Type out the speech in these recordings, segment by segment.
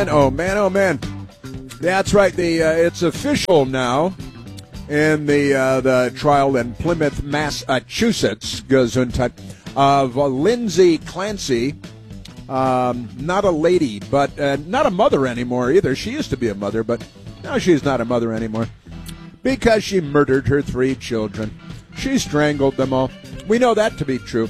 man, oh man, oh man. That's right. It's official now in the trial in Plymouth, Massachusetts, Gesundheit, of Lindsay Clancy. Not a lady, but not a mother anymore either. She used to be a mother, but now she's not a mother anymore because she murdered her 3 children. She strangled them all. We know that to be true.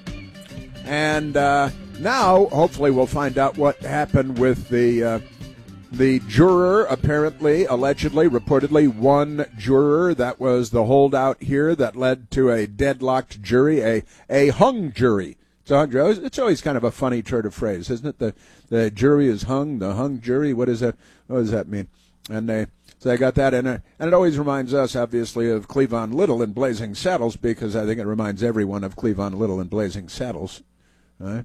And now, hopefully, we'll find out what happened with the juror, apparently, allegedly, reportedly, one juror. That was the holdout here that led to a deadlocked jury, a hung jury. It's always kind of a funny turn of phrase, isn't it? The jury is hung, the hung jury. What is that? What does that mean? And so I got that in it. And it always reminds us, obviously, of Cleavon Little in Blazing Saddles, because I think it reminds everyone of Cleavon Little in Blazing Saddles. Right?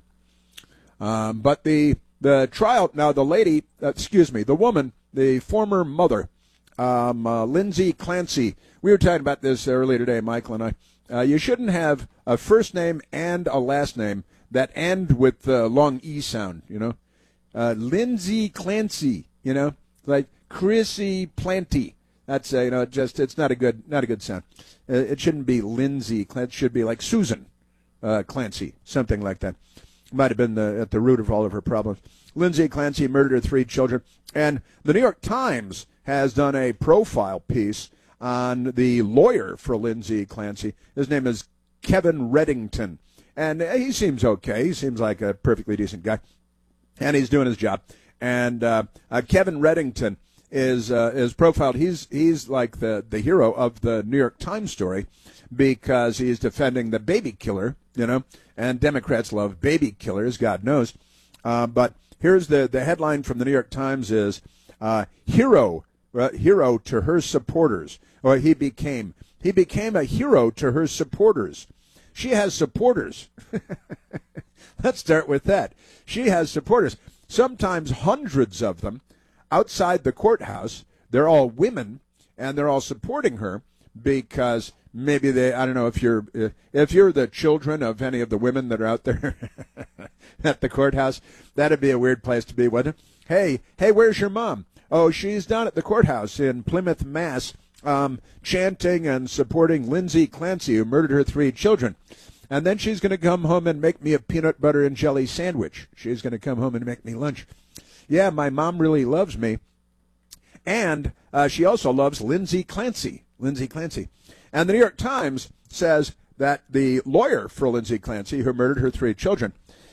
But the trial, now the lady, the woman, the former mother, Lindsay Clancy, we were talking about this earlier today, Michael and I. You shouldn't have a first name and a last name that end with the long E sound, you know. Lindsay Clancy, you know, like Chrissy Planty. That's it's not a good sound. It shouldn't be Lindsay Clancy. It should be like Susan Clancy, something like that. Might have been at the root of all of her problems. Lindsay Clancy murdered her 3 children, and the New York Times has done a profile piece on the lawyer for Lindsay Clancy. His name is Kevin Reddington, and he seems okay. He seems like a perfectly decent guy, and he's doing his job. And Kevin Reddington is profiled. He's like the hero of the New York Times story because he's defending the baby killer, you know, and Democrats love baby killers, God knows. But here's the headline from the New York Times is hero to her supporters. Or he became a hero to her supporters. She has supporters. Let's start with that. She has supporters, sometimes hundreds of them, outside the courthouse. They're all women, and they're all supporting her because maybe I don't know if you're the children of any of the women that are out there at the courthouse. That'd be a weird place to be, wouldn't it? Hey, where's your mom? Oh, she's down at the courthouse in Plymouth, Mass., chanting and supporting Lindsay Clancy, who murdered her 3 children. And then she's going to come home and make me a peanut butter and jelly sandwich. She's going to come home and make me lunch. Yeah, my mom really loves me. And she also loves Lindsay Clancy. Lindsay Clancy. And the New York Times says that the lawyer for Lindsay Clancy, who murdered her 3 children,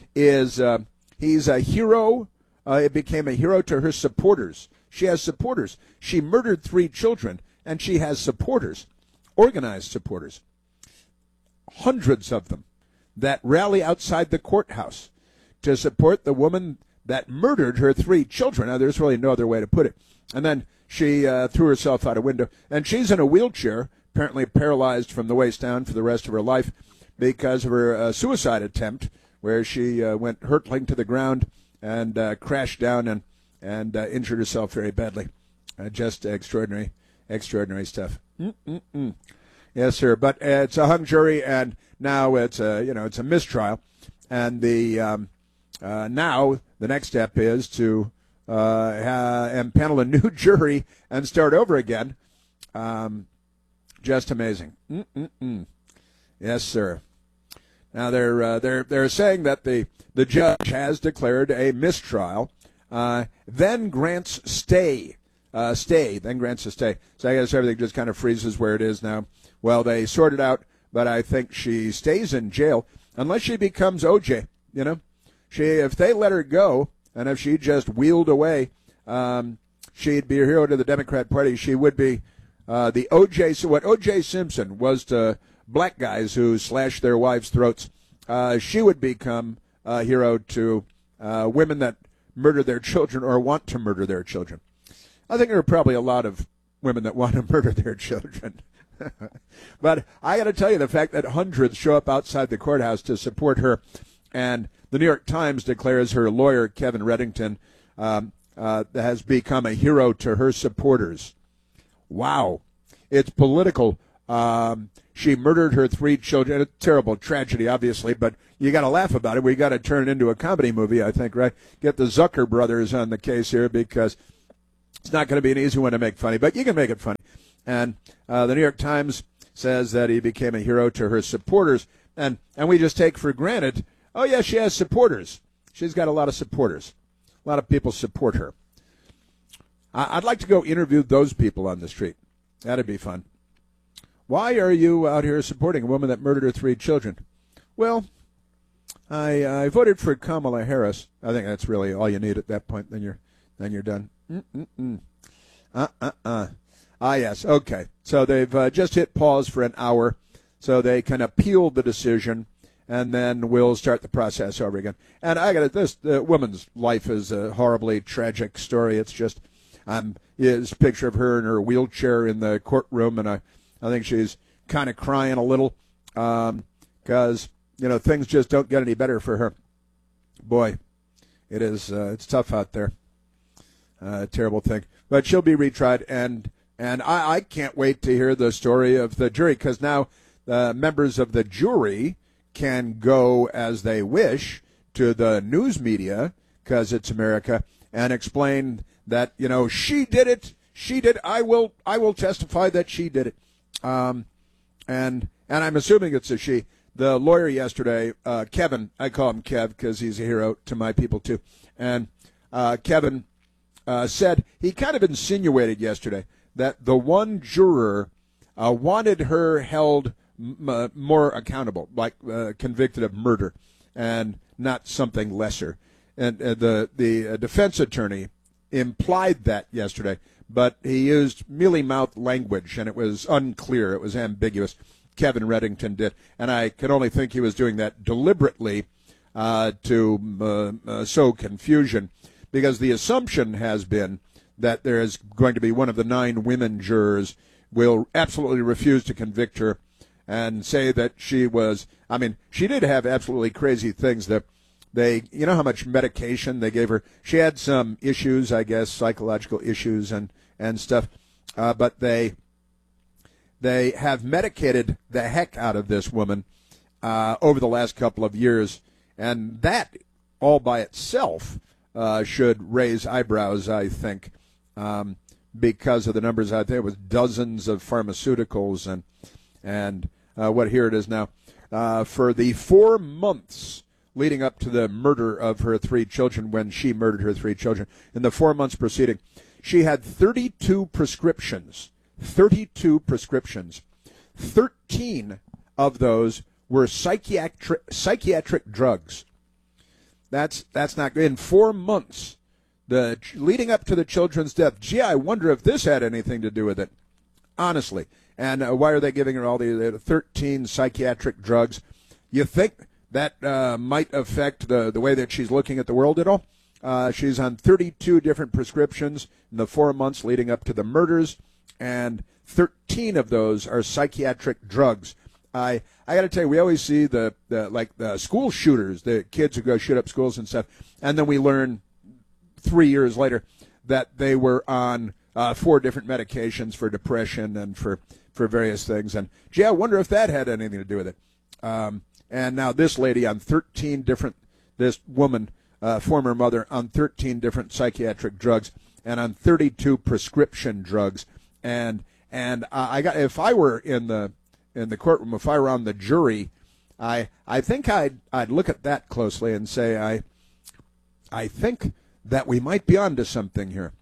he's a hero. It became a hero to her supporters. She has supporters. She murdered 3 children, and she has supporters, organized supporters, hundreds of them, that rally outside the courthouse to support the woman that murdered her 3 children. Now, there's really no other way to put it. And then she threw herself out a window, and she's in a wheelchair, apparently paralyzed from the waist down for the rest of her life because of her suicide attempt, where she went hurtling to the ground and crashed down and injured herself very badly. Just extraordinary stuff. Yes, sir. But it's a hung jury, and now it's a mistrial, and the now the next step is to impanel a new jury and start over again. Just amazing. Yes, sir. Now they're saying that the judge has declared a mistrial, then grants stay. Then grants a stay. So I guess everything just kind of freezes where it is now. Well, they sort it out, but I think she stays in jail unless she becomes OJ. You know, if they let her go, and if she just wheeled away, she'd be a hero to the Democrat Party. She would be the OJ. So what OJ Simpson was to black guys who slashed their wives' throats, she would become a hero to women that murder their children or want to murder their children. I think there are probably a lot of women that want to murder their children. But I got to tell you, the fact that hundreds show up outside the courthouse to support her, and the New York Times declares her lawyer, Kevin Reddington, has become a hero to her supporters. Wow. It's political She murdered her 3 children. A terrible tragedy, obviously, but you got to laugh about it. We got to turn it into a comedy movie, I think, right? Get the Zucker brothers on the case here because it's not going to be an easy one to make funny, but you can make it funny. And the New York Times says that he became a hero to her supporters, and we just take for granted, oh, yeah, she has supporters. She's got a lot of supporters. A lot of people support her. I'd like to go interview those people on the street. That'd be fun. Why are you out here supporting a woman that murdered her 3 children? Well, I voted for Kamala Harris. I think that's really all you need at that point. Then you're done. Ah, yes. Okay. So they've just hit pause for an hour, so they can appeal the decision, and then we'll start the process over again. And I got this. The woman's life is a horribly tragic story. It's just, is a picture of her in her wheelchair in the courtroom, and I think she's kind of crying a little because, things just don't get any better for her. Boy, it's tough out there. Terrible thing. But she'll be retried, and I can't wait to hear the story of the jury, because now the members of the jury can go as they wish to the news media, because it's America, and explain that, she did it. She did. I will testify that she did it. And I'm assuming it's a she. The lawyer yesterday, Kevin, I call him Kev because he's a hero to my people too. And Kevin said, he kind of insinuated yesterday that the one juror wanted her held more accountable, like convicted of murder, and not something lesser. And the defense attorney implied that yesterday, but he used mealy-mouthed language, and it was unclear. It was ambiguous. Kevin Reddington did, and I can only think he was doing that deliberately to sow confusion, because the assumption has been that there is going to be one of the 9 women jurors will absolutely refuse to convict her and say that she was, she did have absolutely crazy things. That you know how much medication they gave her? She had some issues, I guess, psychological issues and stuff, but they have medicated the heck out of this woman over the last couple of years, and that all by itself should raise eyebrows, I think, because of the numbers out there. It was dozens of pharmaceuticals and what here it is now. For the 4 months leading up to the murder of her 3 children, when she murdered her 3 children, in the 4 months preceding, she had 32 prescriptions. 32 prescriptions. 13 of those were psychiatric drugs. That's not good. In 4 months, leading up to the children's death. Gee, I wonder if this had anything to do with it. Honestly. And why are they giving her all the 13 psychiatric drugs? You think that might affect the way that she's looking at the world at all? She's on 32 different prescriptions in the 4 months leading up to the murders, and 13 of those are psychiatric drugs. I got to tell you, we always see the school shooters, the kids who go shoot up schools and stuff, and then we learn 3 years later that they were on 4 different medications for depression and for various things. And gee, I wonder if that had anything to do with it. And now this lady on 13 different, this woman, former mother, on 13 different psychiatric drugs and on 32 prescription drugs. And if I were in the courtroom, if I were on the jury, I think I'd look at that closely and say, I think that we might be onto something here.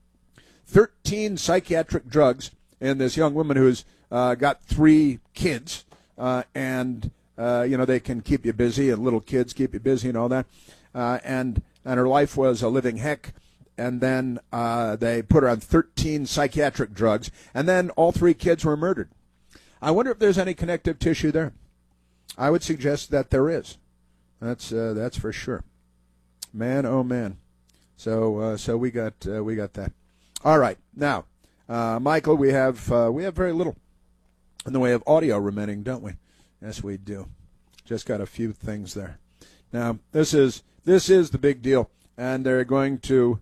13 psychiatric drugs, and this young woman who's got 3 kids, and they can keep you busy, and little kids keep you busy and all that, and her life was a living heck. And then they put her on 13 psychiatric drugs, and then all 3 kids were murdered. I wonder if there's any connective tissue there. I would suggest that there is. That's for sure. Man, oh man. So we got that. All right, now, Michael, we have very little in the way of audio remaining, don't we? Yes, we do. Just got a few things there. Now, this is the big deal, and they're going to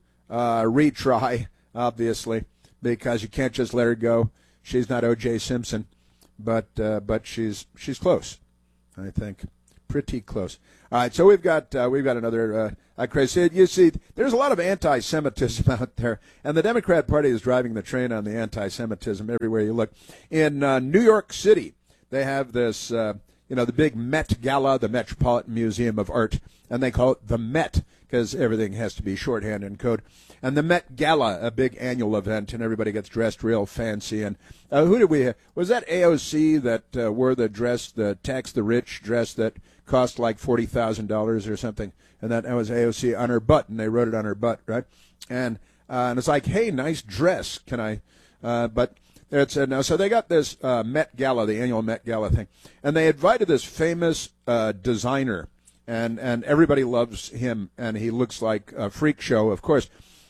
retry, obviously, because you can't just let her go. She's not O.J. Simpson. but she's close, I think, pretty close. All right, so we've got another craze. You see, there's a lot of anti-Semitism out there, and the Democrat Party is driving the train on the anti-Semitism everywhere you look. In New York City, they have this, the big Met Gala, the Metropolitan Museum of Art, and they call it the Met because everything has to be shorthand and code. And the Met Gala, a big annual event, and everybody gets dressed real fancy. And who did we have? Was that AOC that wore the dress, the tax the rich dress that cost like $40,000 or something? And that was AOC on her butt, and they wrote it on her butt, right? And it's like, hey, nice dress. Can I? But it's no. So they got this Met Gala, the annual Met Gala thing, and they invited this famous designer, and everybody loves him, and he looks like a freak show, of course.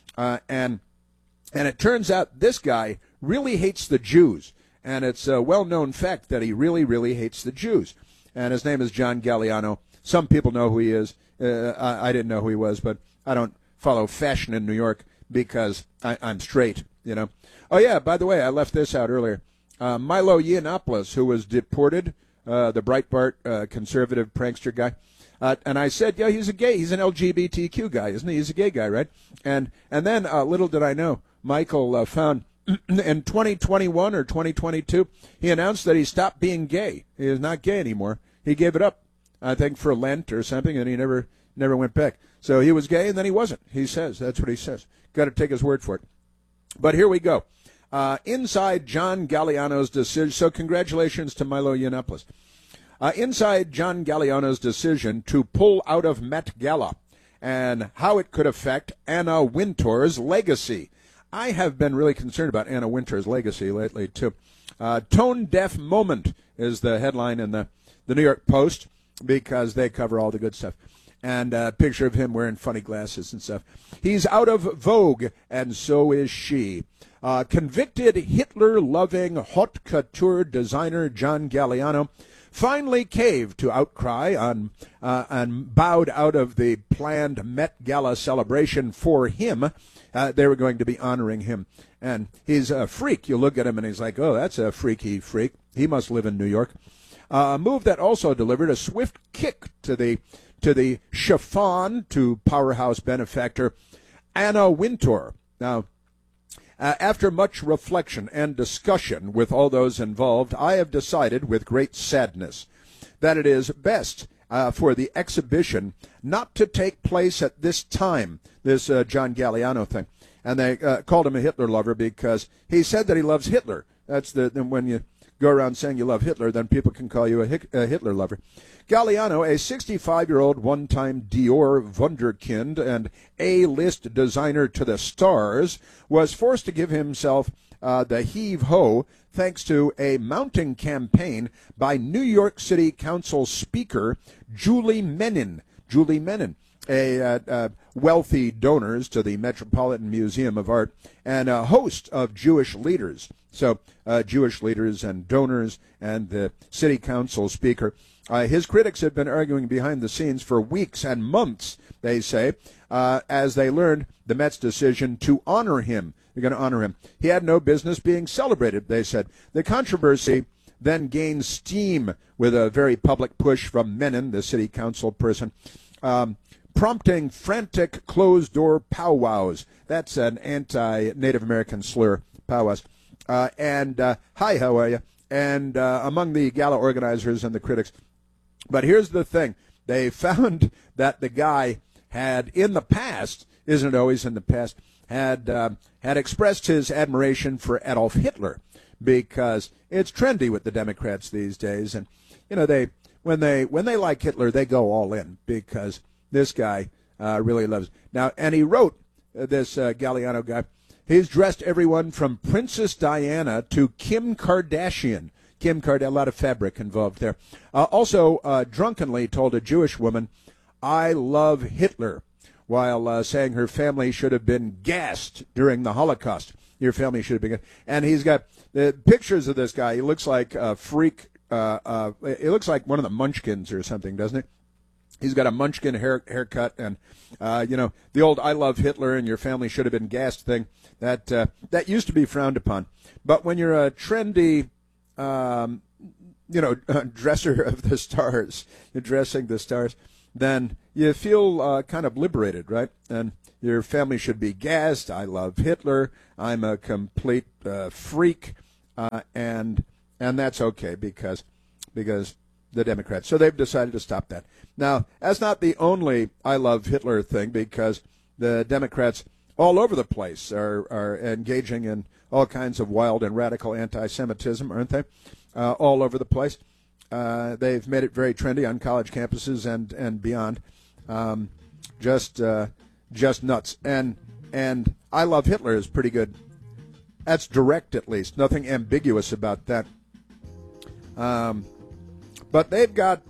And it turns out this guy really hates the Jews, and it's a well-known fact that he really, really hates the Jews. And his name is John Galliano. Some people know who he is. I didn't know who he was, but I don't follow fashion in New York because I'm straight, you know. Oh, yeah, by the way, I left this out earlier. Milo Yiannopoulos, who was deported, the Breitbart conservative prankster guy. And I said, yeah, he's a gay. He's an LGBTQ guy, isn't he? He's a gay guy, right? And then little did I know, Michael found in 2021 or 2022, he announced that he stopped being gay. He is not gay anymore. He gave it up, I think, for Lent or something, and he never went back. So he was gay, and then he wasn't. He says. That's what he says. Got to take his word for it. But here we go. Inside John Galliano's decision. So congratulations to Milo Yiannopoulos. Inside John Galliano's decision to pull out of Met Gala and how it could affect Anna Wintour's legacy. I have been really concerned about Anna Wintour's legacy lately, too. Tone-deaf moment is the headline in the New York Post because they cover all the good stuff. And a picture of him wearing funny glasses and stuff. He's out of vogue, and so is she. Convicted Hitler-loving haute couture designer John Galliano finally caved to outcry and bowed out of the planned Met Gala celebration for him. They were going to be honoring him. And he's a freak. You look at him and he's like, oh, that's a freaky freak. He must live in New York. A move that also delivered a swift kick to the chiffon to powerhouse benefactor Anna Wintour. Now, after much reflection and discussion with all those involved, I have decided with great sadness that it is best for the exhibition not to take place at this time, this John Galliano thing. And they called him a Hitler lover because he said that he loves Hitler. That's when you go around saying you love Hitler, then people can call you a Hitler lover. Galliano, a 65-year-old one-time Dior wunderkind and A-list designer to the stars, was forced to give himself the heave-ho thanks to a mounting campaign by New York City Council Speaker Julie Menin. Julie Menin, a wealthy donors to the Metropolitan Museum of Art and a host of Jewish leaders. So Jewish leaders and donors and the city council speaker. His critics have been arguing behind the scenes for weeks and months, they say, as they learned the Met's decision to honor him. They're going to honor him. He had no business being celebrated, they said. The controversy then gained steam with a very public push from Menin, the city council person, prompting frantic closed-door powwows. That's an anti-Native American slur, powwows. Hi, how are you? And among the gala organizers and the critics. But here's the thing. They found that the guy had, in the past, isn't it always in the past, had expressed his admiration for Adolf Hitler because it's trendy with the Democrats these days. And, you know, when they like Hitler, they go all in because this guy really loves. Now, and he wrote, this Galliano guy, he's dressed everyone from Princess Diana to Kim Kardashian. Kim Kardashian, a lot of fabric involved there. Also, drunkenly told a Jewish woman, I love Hitler, while saying her family should have been gassed during the Holocaust. Your family should have been gassed. And he's got the pictures of this guy. He looks like a freak. He looks like one of the Munchkins or something, doesn't he? He's got a Munchkin haircut, and the old "I love Hitler" and your family should have been gassed thing. That used to be frowned upon. But when you're a trendy, dresser of the stars, you're dressing the stars, then you feel kind of liberated, right? And your family should be gassed. I love Hitler. I'm a complete freak, and that's okay because the Democrats. So they've decided to stop that. Now, that's not the only I love Hitler thing, because the Democrats all over the place are engaging in all kinds of wild and radical anti-Semitism, aren't they? All over the place. They've made it very trendy on college campuses and beyond. Just nuts. And I love Hitler is pretty good. That's direct, at least. Nothing ambiguous about that. But they've got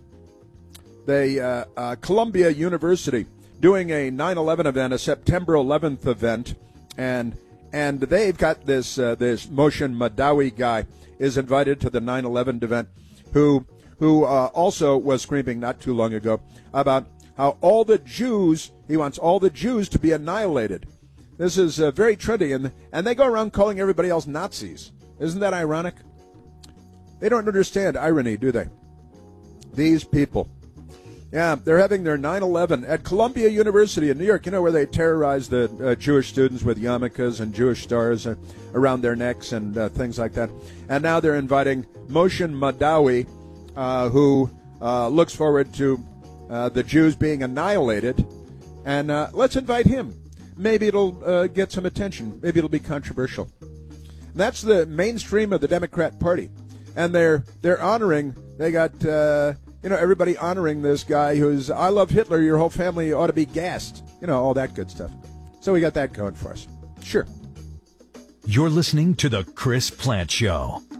Columbia University doing a 9/11 event, a September 11th event, and they've got this Moshe Madawi guy is invited to the 9/11 event, who also was screaming not too long ago about how he wants all the Jews to be annihilated. This is very trendy, and they go around calling everybody else Nazis. Isn't that ironic? They don't understand irony, do they? These people. Yeah, they're having their 9/11 at Columbia University in New York, where they terrorize the Jewish students with yarmulkes and Jewish stars around their necks and things like that. And now they're inviting Moshe Madawi, who looks forward to the Jews being annihilated. And let's invite him. Maybe it'll get some attention. Maybe it'll be controversial. That's the mainstream of the Democrat Party. And they're honoring, they got, everybody honoring this guy who's, I love Hitler, your whole family ought to be gassed. All that good stuff. So we got that going for us. Sure. You're listening to The Chris Plante Show.